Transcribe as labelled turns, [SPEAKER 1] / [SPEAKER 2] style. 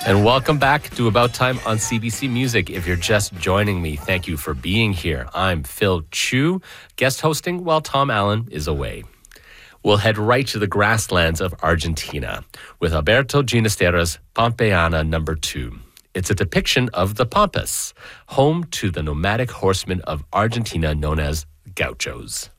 [SPEAKER 1] And welcome back to About Time on CBC Music. If you're just joining me, thank you for being here. I'm Phil Chu, guest hosting while Tom Allen is away. We'll head right to the grasslands of Argentina with Alberto Ginastera's Pampeana No. 2. It's a depiction of the Pampas, home to the nomadic horsemen of Argentina known as gauchos.